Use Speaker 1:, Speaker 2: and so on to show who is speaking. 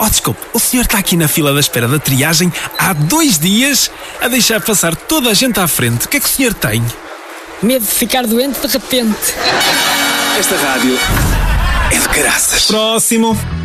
Speaker 1: Oh, desculpe, o senhor está aqui na fila da espera da triagem há 2 dias a deixar passar toda a gente à frente. O que é que o senhor tem?
Speaker 2: Medo de ficar doente de repente.
Speaker 1: Esta rádio é de caraças. Próximo.